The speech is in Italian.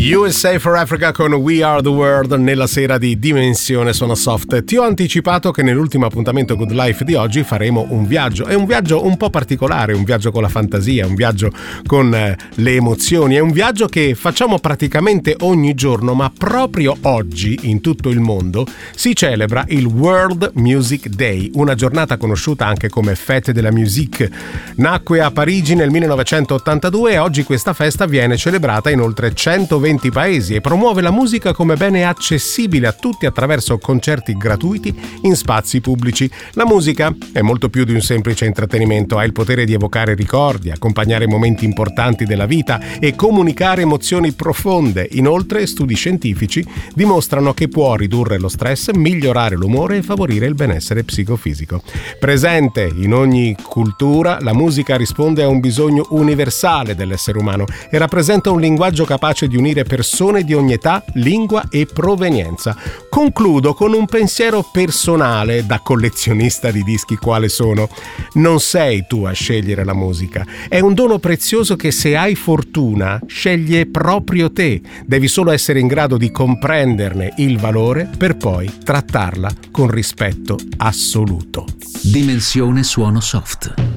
USA for Africa con We Are the World nella sera di Dimensione Suono Soft. Ti ho anticipato che nell'ultimo appuntamento Good Life di oggi faremo un viaggio. È un viaggio un po' particolare, un viaggio con la fantasia, un viaggio con le emozioni. È un viaggio che facciamo praticamente ogni giorno, ma proprio oggi in tutto il mondo si celebra il World Music Day, una giornata conosciuta anche come Fête de la Musique. Nacque a Parigi nel 1982 e oggi questa festa viene celebrata in oltre 120 paesi e promuove la musica come bene accessibile a tutti attraverso concerti gratuiti in spazi pubblici. La musica è molto più di un semplice intrattenimento, ha il potere di evocare ricordi, accompagnare momenti importanti della vita e comunicare emozioni profonde. Inoltre, studi scientifici dimostrano che può ridurre lo stress, migliorare l'umore e favorire il benessere psicofisico. Presente in ogni cultura, la musica risponde a un bisogno universale dell'essere umano e rappresenta un linguaggio capace di unire persone di ogni età, lingua e provenienza. Concludo con un pensiero personale da collezionista di dischi quale sono. Non sei tu a scegliere la musica, è un dono prezioso che, se hai fortuna, sceglie proprio te. Devi solo essere in grado di comprenderne il valore per poi trattarla con rispetto assoluto. Dimensione Suono Soft.